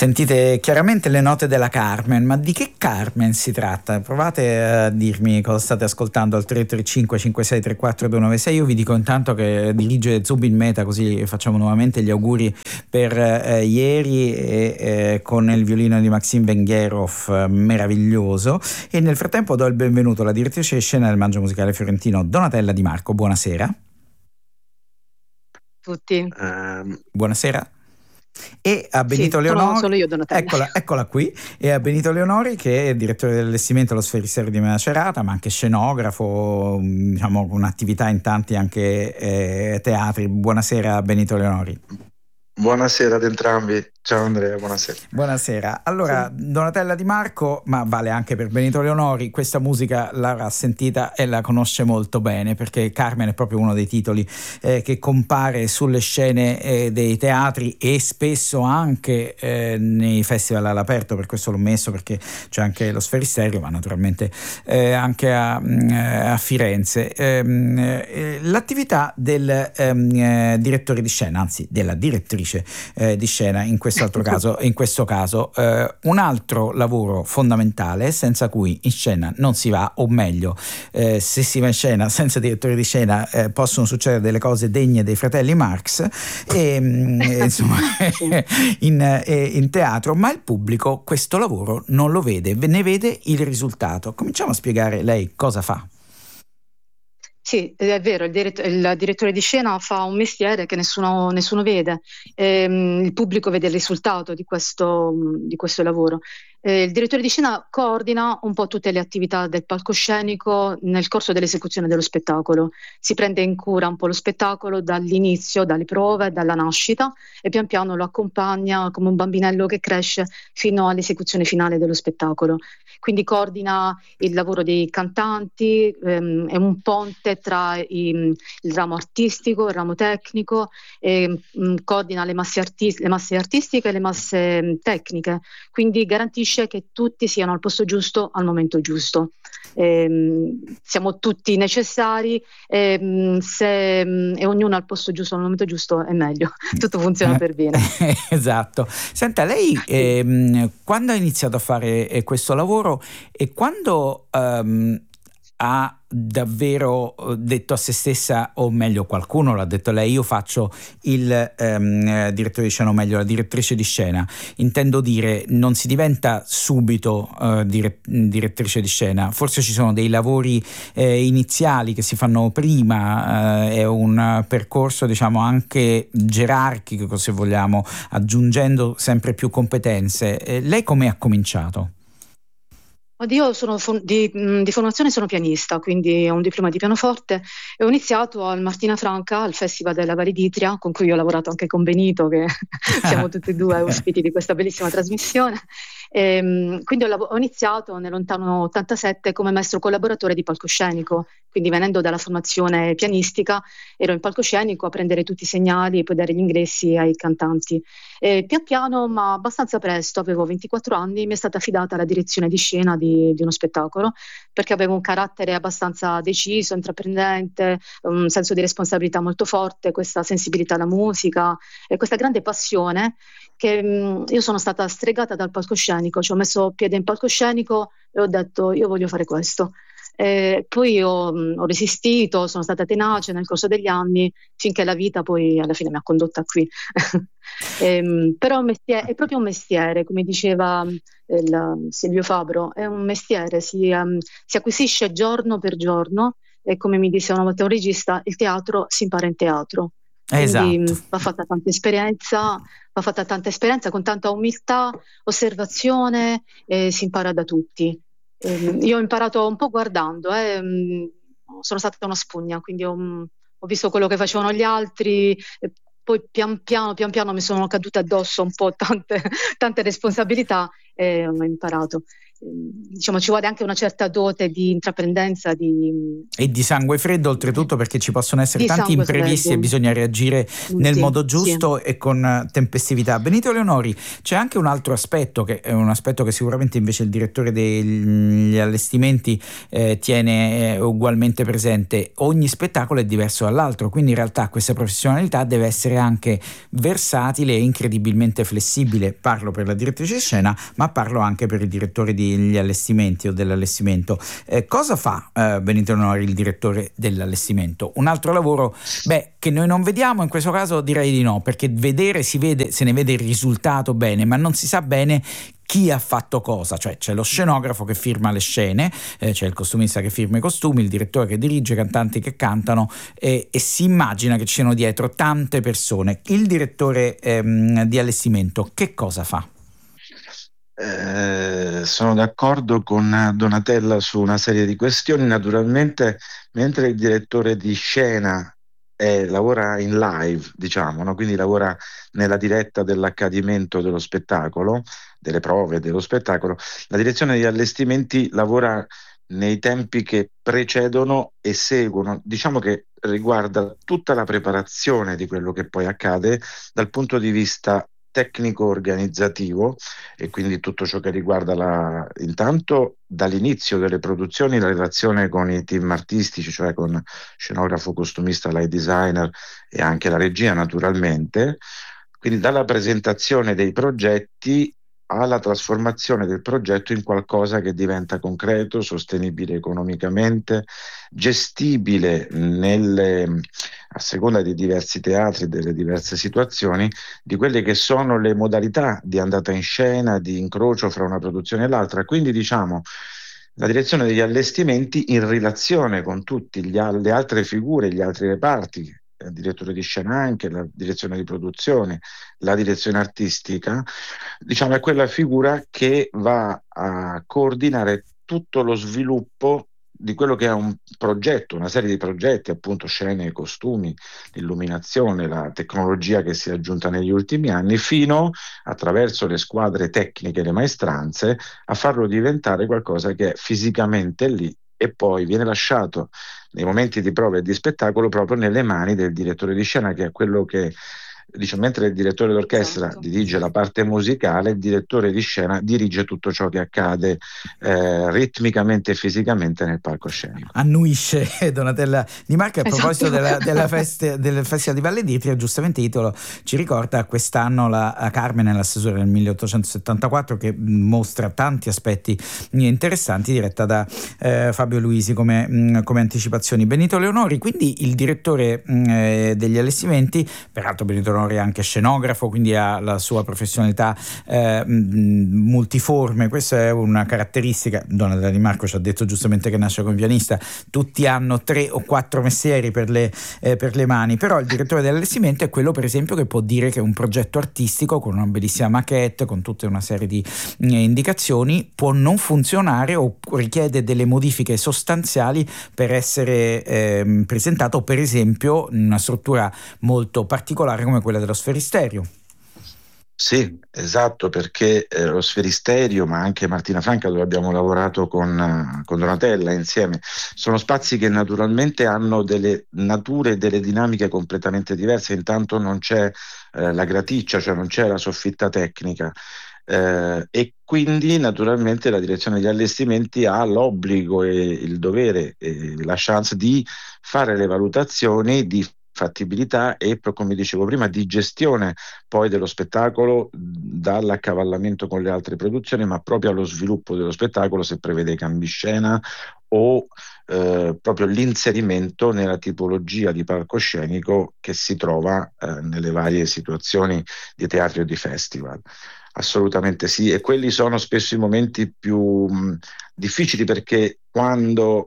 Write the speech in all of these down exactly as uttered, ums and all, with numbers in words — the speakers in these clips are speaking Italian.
Sentite chiaramente le note della Carmen, ma di che Carmen si tratta? Provate a dirmi cosa state ascoltando al tre tre cinque cinque sei tre quattro due nove sei. Io vi dico intanto che dirige Zubin Mehta, così facciamo nuovamente gli auguri per eh, ieri e, eh, con il violino di Maxim Vengherov eh, meraviglioso. E nel frattempo do il benvenuto alla direttrice di scena del Maggio Musicale Fiorentino, Donatella Di Marco. Buonasera. Tutti. Um, Buonasera. E a Benito sì, Leonori, sono, sono io Donatella. Eccola, eccola qui, e a Benito Leonori, che è direttore dell'allestimento allo Sferisterio di Macerata, ma anche scenografo, diciamo, con attività in tanti anche eh, teatri. Buonasera Benito Leonori. Buonasera ad entrambi. Ciao Andrea, buonasera. Buonasera. Allora, sì. Donatella Di Marco, ma vale anche per Benito Leonori, questa musica l'avrà sentita e la conosce molto bene, perché Carmen è proprio uno dei titoli eh, che compare sulle scene eh, dei teatri e spesso anche eh, nei festival all'aperto. Per questo l'ho messo, perché c'è anche lo Sferisterio, ma naturalmente eh, anche a, a Firenze. Ehm, eh, l'attività del ehm, direttore di scena, anzi della direttrice eh, di scena in questo altro caso, in questo caso eh, un altro lavoro fondamentale senza cui in scena non si va, o meglio eh, se si va in scena senza direttore di scena eh, possono succedere delle cose degne dei fratelli Marx e, e insomma in, eh, in teatro, ma il pubblico questo lavoro non lo vede, ne vede il risultato. Cominciamo a spiegare lei cosa fa. Sì, è vero, il, dirett- il direttore di scena fa un mestiere che nessuno, nessuno vede, ehm, il pubblico vede il risultato di questo, di questo lavoro. Eh, il direttore di scena coordina un po' tutte le attività del palcoscenico nel corso dell'esecuzione dello spettacolo, si prende in cura un po' lo spettacolo dall'inizio, dalle prove, dalla nascita, e pian piano lo accompagna come un bambinello che cresce fino all'esecuzione finale dello spettacolo. Quindi coordina il lavoro dei cantanti, ehm, è un ponte tra i, il ramo artistico, il ramo tecnico, e, mh, coordina le masse, artis- le masse artistiche e le masse mh, tecniche, quindi garantisce che tutti siano al posto giusto al momento giusto. Ehm, siamo tutti necessari, ehm, se mh, è ognuno al posto giusto al momento giusto è meglio, tutto funziona per bene. Esatto. Senta, lei ehm, quando ha iniziato a fare eh, questo lavoro e quando ehm, ha davvero detto a se stessa, o meglio qualcuno l'ha detto a lei, io faccio il ehm, direttore di scena, o meglio la direttrice di scena, intendo dire non si diventa subito eh, dire, direttrice di scena, forse ci sono dei lavori eh, iniziali che si fanno prima, eh, è un percorso diciamo anche gerarchico se vogliamo, aggiungendo sempre più competenze. Eh, lei come ha cominciato? Io sono di, di formazione sono pianista, quindi ho un diploma di pianoforte e ho iniziato al Martina Franca, al Festival della Valle d'Itria, con cui ho lavorato anche con Benito, che siamo tutti e due ospiti di questa bellissima trasmissione. E, quindi ho, lav- ho iniziato nel lontano ottantasette come maestro collaboratore di palcoscenico, quindi venendo dalla formazione pianistica ero in palcoscenico a prendere tutti i segnali e poi dare gli ingressi ai cantanti. E pian piano, ma abbastanza presto, avevo ventiquattro anni, mi è stata affidata la direzione di scena di, di uno spettacolo, perché avevo un carattere abbastanza deciso, intraprendente, un senso di responsabilità molto forte, questa sensibilità alla musica e questa grande passione che mh, io sono stata stregata dal palcoscenico, ci ho messo piede in palcoscenico e ho detto io voglio fare questo. E poi ho, ho resistito, sono stata tenace nel corso degli anni finché la vita poi alla fine mi ha condotta qui. e, però è, un mestiere, è proprio un mestiere, come diceva il, Silvio Fabro, è un mestiere, si, um, si acquisisce giorno per giorno e come mi disse una volta un regista, il teatro si impara in teatro. Quindi Esatto. va fatta tanta esperienza, va fatta tanta esperienza con tanta umiltà, osservazione, e si impara da tutti. Eh, io ho imparato un po' guardando, eh, sono stata una spugna, quindi ho, ho visto quello che facevano gli altri, e poi pian piano, pian piano mi sono cadute addosso un po' tante, tante responsabilità e ho imparato. diciamo ci vuole anche una certa dote di intraprendenza di, e di sangue freddo, oltretutto, perché ci possono essere di tanti sangue imprevisti freddo. e bisogna reagire nel Sì, modo giusto sì. e con tempestività. Benito Leonori, c'è anche un altro aspetto che è un aspetto che sicuramente invece il direttore degli allestimenti eh, tiene eh, ugualmente presente. Ogni spettacolo è diverso dall'altro, quindi in realtà questa professionalità deve essere anche versatile e incredibilmente flessibile. Parlo per la direttrice di scena, ma parlo anche per il direttore degli allestimenti o dell'allestimento. Eh, cosa fa eh, Benito Leonori, il direttore dell'allestimento? Un altro lavoro, beh, che noi non vediamo, in questo caso direi di no, perché vedere si vede, se ne vede il risultato bene, ma non si sa bene chi ha fatto cosa, cioè c'è lo scenografo che firma le scene, eh, c'è il costumista che firma i costumi, il direttore che dirige, i cantanti che cantano e, e si immagina che ci siano dietro tante persone. Il direttore ehm, di allestimento che cosa fa? Eh, sono d'accordo con Donatella su una serie di questioni. Naturalmente, mentre il direttore di scena eh, lavora in live, diciamo, no? Quindi lavora nella diretta dell'accadimento dello spettacolo, delle prove dello spettacolo, la direzione degli allestimenti lavora nei tempi che precedono e seguono, diciamo che riguarda tutta la preparazione di quello che poi accade dal punto di vista tecnico-organizzativo, e quindi tutto ciò che riguarda la, intanto dall'inizio delle produzioni, la relazione con i team artistici, cioè con scenografo, costumista, light designer e anche la regia naturalmente, quindi dalla presentazione dei progetti alla trasformazione del progetto in qualcosa che diventa concreto, sostenibile economicamente, gestibile nelle, a seconda di diversi teatri, delle diverse situazioni, di quelle che sono le modalità di andata in scena, di incrocio fra una produzione e l'altra. Quindi diciamo la direzione degli allestimenti in relazione con tutte le altre figure, gli altri reparti, il direttore di scena anche, la direzione di produzione, la direzione artistica, diciamo è quella figura che va a coordinare tutto lo sviluppo di quello che è un progetto, una serie di progetti, appunto scene, costumi, l'illuminazione, la tecnologia che si è aggiunta negli ultimi anni, fino attraverso le squadre tecniche, le maestranze, a farlo diventare qualcosa che è fisicamente lì e poi viene lasciato nei momenti di prova e di spettacolo proprio nelle mani del direttore di scena, che è quello che, diciamo, mentre il direttore d'orchestra Esatto. dirige la parte musicale, il direttore di scena dirige tutto ciò che accade eh, ritmicamente e fisicamente nel palcoscenico. Annuisce Donatella Di Marco. A proposito Esatto. della, della feste, del Festival di Valle d'Itria, giustamente Italo ci ricorda quest'anno la Carmen, la stesura del milleottocentosettantaquattro, che mostra tanti aspetti interessanti, diretta da eh, Fabio Luisi come, come anticipazioni. Benito Leonori, quindi il direttore eh, degli allestimenti, peraltro Benito Leonori è anche scenografo, quindi ha la sua professionalità eh, multiforme. Questa è una caratteristica. Donatella Di Marco ci ha detto giustamente che nasce come pianista, tutti hanno tre o quattro mestieri per le, eh, per le mani, però il direttore dell'allestimento è quello, per esempio, che può dire che un progetto artistico con una bellissima maquette, con tutta una serie di eh, indicazioni, può non funzionare o richiede delle modifiche sostanziali per essere eh, presentato, per esempio in una struttura molto particolare come quella dello Sferisterio. Sì, esatto, perché eh, lo Sferisterio, ma anche Martina Franca, dove abbiamo lavorato con, uh, con Donatella insieme, sono spazi che naturalmente hanno delle nature e delle dinamiche completamente diverse. Intanto non c'è eh, la graticcia, cioè non c'è la soffitta tecnica. Eh, e quindi naturalmente la direzione degli allestimenti ha l'obbligo e il dovere e la chance di fare le valutazioni di fattibilità e, come dicevo prima, di gestione poi dello spettacolo, dall'accavallamento con le altre produzioni, ma proprio allo sviluppo dello spettacolo, se prevede cambi scena o eh, proprio l'inserimento nella tipologia di palcoscenico che si trova eh, nelle varie situazioni di teatro e di festival. Assolutamente sì, e quelli sono spesso i momenti più mh, difficili, perché quando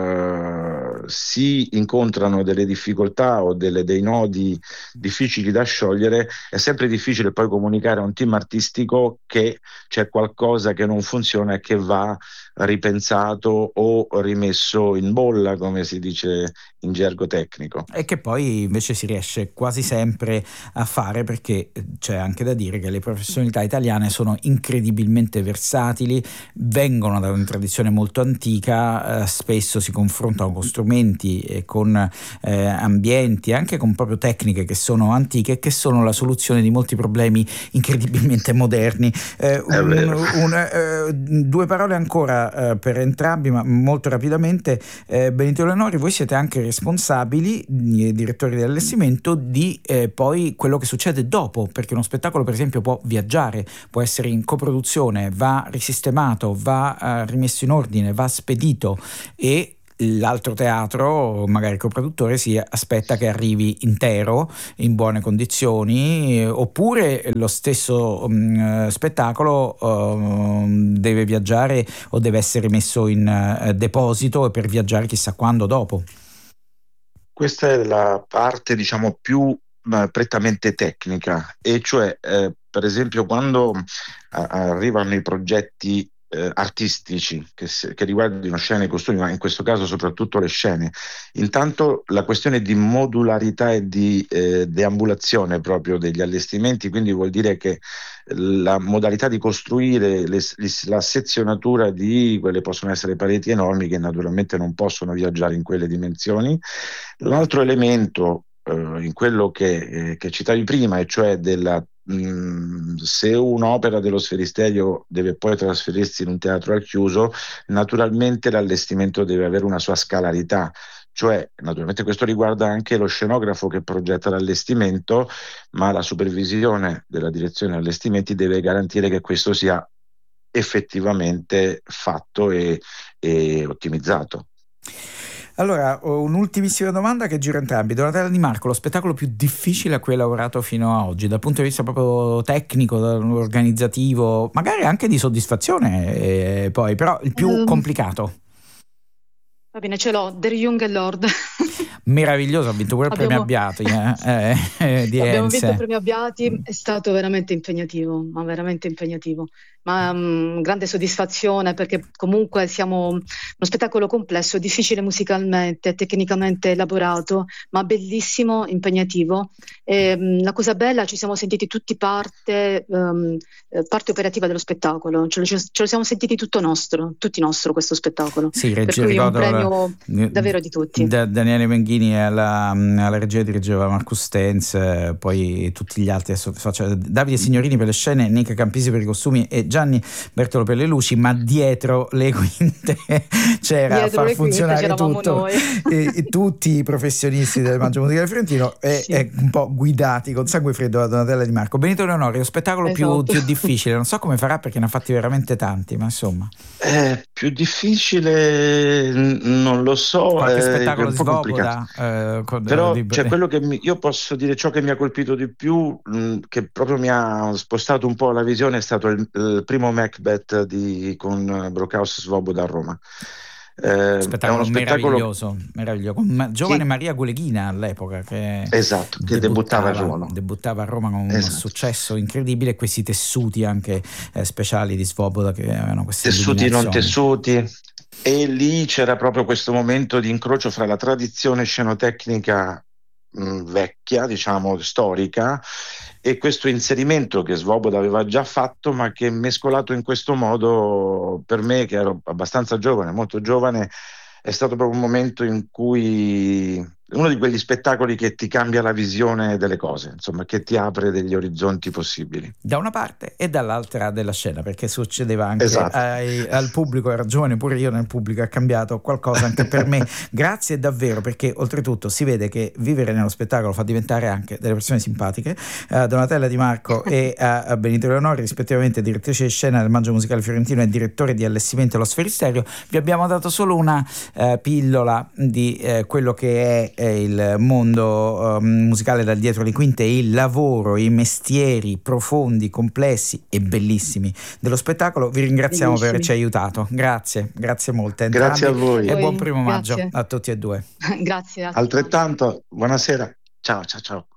eh, si incontrano delle difficoltà o delle, dei nodi difficili da sciogliere, è sempre difficile poi comunicare a un team artistico che c'è qualcosa che non funziona e che va ripensato o rimesso in bolla, come si dice in gergo tecnico. E che poi invece si riesce quasi sempre a fare, perché c'è anche da dire che le professionalità italiane sono incredibilmente versatili, vengono da una tradizione molto antica, eh, spesso si confrontano con strumenti e con eh, ambienti, anche con proprio tecniche che sono antiche e che sono la soluzione di molti problemi incredibilmente moderni. Eh, un, un, eh, due parole ancora eh, per entrambi, ma molto rapidamente. eh, Benito Leonori, voi siete anche responsabili, direttori di allestimento, di eh, poi quello che succede dopo, perché uno spettacolo per esempio può viaggiare, può essere in coproduzione, va risistemato, va eh, rimesso in ordine, va spedito, e l'altro teatro, magari il coproduttore, si aspetta che arrivi intero, in buone condizioni, eh, oppure lo stesso mh, spettacolo uh, deve viaggiare o deve essere messo in uh, deposito e per viaggiare chissà quando dopo. Questa è la parte, diciamo, più uh, prettamente tecnica, e cioè eh, per esempio quando uh, arrivano i progetti eh, artistici che, se, che riguardano scene e costumi, ma in questo caso soprattutto le scene, intanto la questione di modularità e di eh, deambulazione proprio degli allestimenti, quindi vuol dire che la modalità di costruire le, la sezionatura di quelle possono essere pareti enormi che naturalmente non possono viaggiare in quelle dimensioni. L'altro elemento eh, in quello che, eh, che citavi prima, e cioè della mh, se un'opera dello Sferisterio deve poi trasferirsi in un teatro al chiuso, naturalmente l'allestimento deve avere una sua scalarità. Cioè, naturalmente questo riguarda anche lo scenografo che progetta l'allestimento, ma la supervisione della direzione allestimenti deve garantire che questo sia effettivamente fatto e, e ottimizzato. Allora, un'ultimissima domanda che giro entrambi. Donatella Di Marco, lo spettacolo più difficile a cui hai lavorato fino a oggi, dal punto di vista proprio tecnico, organizzativo, magari anche di soddisfazione, eh, poi, però il più um... complicato? Va bene, ce l'ho, Der Junge Lord. Meraviglioso, ha vinto pure il premio Abbiati eh, eh, eh, di Abbiamo Ense. vinto il premio Abbiati, è stato veramente impegnativo, ma veramente impegnativo. Ma um, grande soddisfazione, perché comunque siamo uno spettacolo complesso, difficile musicalmente, tecnicamente elaborato, ma bellissimo, impegnativo. E, um, la cosa bella, ci siamo sentiti tutti parte, um, parte operativa dello spettacolo, ce lo, ce lo siamo sentiti tutto nostro, tutti nostro questo spettacolo. Sì, per cui è un premio la, davvero di tutti. Da, Daniele Menghini alla, alla regia dirigeva Marcus Stenz, poi tutti gli altri, cioè Davide Signorini per le scene, Nica Campisi per i costumi e Gianni Bertolo per le luci, ma dietro le quinte c'era dietro a far funzionare tutto e, e tutti i professionisti del Maggio Musicale Fiorentino e, sì. e un po' guidati con sangue freddo da Donatella Di Marco. Benito Leonori, lo spettacolo esatto. più, più difficile, non so come farà perché ne ha fatti veramente tanti, ma insomma eh, più difficile non lo so, qualche eh, spettacolo di Svoboda eh, però di... cioè, quello che mi, io posso dire ciò che mi ha colpito di più, mh, che proprio mi ha spostato un po' la visione, è stato il, il primo Macbeth di, con Brockhaus Svoboda a Roma. Eh, spettacolo, uno spettacolo meraviglioso, meraviglioso con ma, giovane che... Maria Guleghina all'epoca che, esatto, che debuttava, debuttava a Roma debuttava a Roma con esatto. un successo incredibile, e questi tessuti anche eh, speciali di Svoboda che avevano queste tessuti non tessuti, e lì c'era proprio questo momento di incrocio fra la tradizione scenotecnica mh, vecchia, diciamo storica, e questo inserimento che Svoboda aveva già fatto, ma che mescolato in questo modo, per me che ero abbastanza giovane, molto giovane, è stato proprio un momento in cui uno di quegli spettacoli che ti cambia la visione delle cose, insomma, che ti apre degli orizzonti possibili. Da una parte e dall'altra della scena, perché succedeva anche esatto. ai, al pubblico, era giovane pure io nel pubblico, ha cambiato qualcosa anche per me. Grazie davvero, perché oltretutto si vede che vivere nello spettacolo fa diventare anche delle persone simpatiche. Uh, Donatella Di Marco e uh, Benito Leonori, rispettivamente direttrice di scena del Maggio Musicale Fiorentino e direttore di allestimento allo Sferisterio, vi abbiamo dato solo una uh, pillola di uh, quello che è il mondo uh, musicale dal dietro le quinte, il lavoro, i mestieri profondi, complessi e bellissimi dello spettacolo. Vi ringraziamo Bellissimi. per averci aiutato, grazie, grazie molte entrambi. Grazie a voi e buon primo grazie. maggio a tutti e due. Grazie. Altrettanto, buonasera, ciao ciao ciao.